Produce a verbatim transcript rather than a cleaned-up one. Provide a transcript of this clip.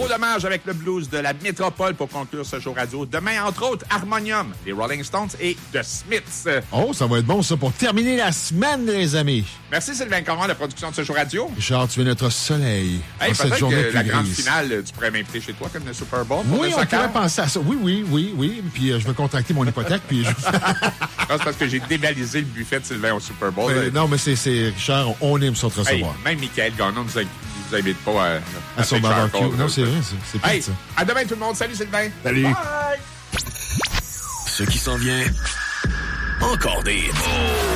d'hommage avec le blues de la métropole pour conclure ce show radio. Demain, entre autres, Harmonium, les Rolling Stones et The Smiths. Oh, ça va être bon, ça, pour terminer la semaine, les amis. Merci, Sylvain Caron, de la production de ce show radio. Richard, tu es notre soleil. Hey, cette journée peut-être que la grise. grande finale, tu pourrais m'inviter chez toi comme le Super Bowl. Oui, on pourrait penser à ça. Oui, oui, oui, oui. Puis euh, je vais contracter mon hypothèque, puis je... Non, c'est parce que j'ai dévalisé le buffet de Sylvain au Super Bowl. Euh, non, mais c'est, c'est Richard, on aime ça te recevoir. Hey, même Michael Gagnon ne vous invite pas à, à, à son barbecue. Non, c'est vrai, c'est, c'est hey, ça. À demain tout le monde. Salut Sylvain. Salut. Bye. Ce qui s'en vient, encore des... Oh.